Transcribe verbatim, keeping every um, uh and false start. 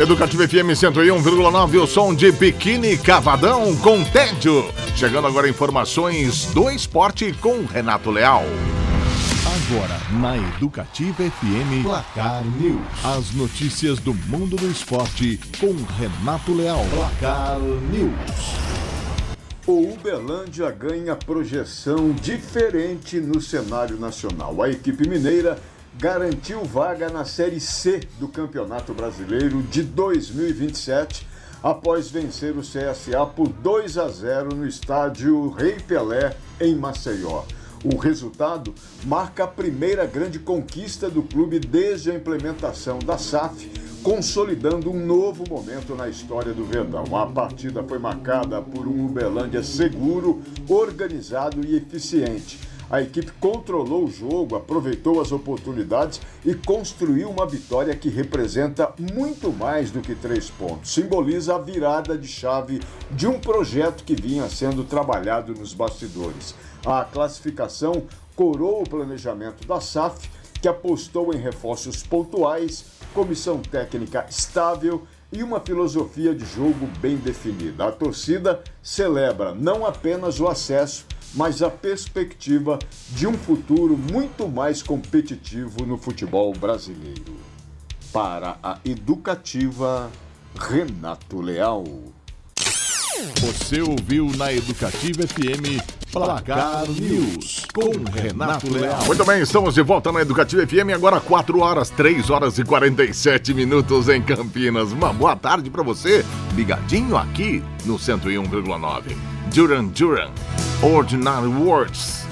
Educativa F M cento e um vírgula nove, o som de Biquíni Cavadão com Tédio. Chegando agora informações do esporte com Renato Leal. Agora na Educativa F M, Placar News. As notícias do mundo do esporte com Renato Leal. Placar News. O Uberlândia ganha projeção diferente no cenário nacional. A equipe mineira garantiu vaga na Série C do Campeonato Brasileiro de dois mil e vinte e sete, após vencer o C S A por dois a zero no estádio Rei Pelé, em Maceió. O resultado marca a primeira grande conquista do clube desde a implementação da S A F, consolidando um novo momento na história do Verdão. A partida foi marcada por um Uberlândia seguro, organizado e eficiente. A equipe controlou o jogo, aproveitou as oportunidades e construiu uma vitória que representa muito mais do que três pontos. Simboliza a virada de chave de um projeto que vinha sendo trabalhado nos bastidores. A classificação coroa o planejamento da S A F, que apostou em reforços pontuais, comissão técnica estável e uma filosofia de jogo bem definida. A torcida celebra não apenas o acesso, mas a perspectiva de um futuro muito mais competitivo no futebol brasileiro. Para a Educativa, Renato Leal. Você ouviu na Educativa F M Placar News com Renato Leal. Muito bem, estamos de volta na Educativa F M, agora quatro horas, três horas e quarenta e sete minutos em Campinas. Uma boa tarde para você, ligadinho aqui no cento e um vírgula nove. Duran Duran, Ordinary Words.